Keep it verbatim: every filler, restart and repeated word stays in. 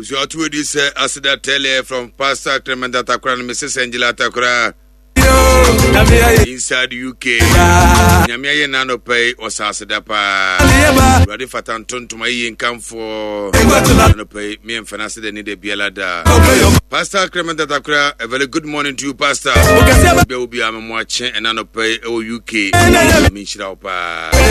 Abusu atu di say asida tele from Pastor Clement Atakura and Missus Angela Atakura inside U K. Nyamia ye nano pay osasida pa. Ready for tanton to my income for no pay me and Fanasi de need a bielada. Pastor Clement Atakura, a very good morning to you, Pastor. Be will be a watching and nano pay O U K. Michira pa.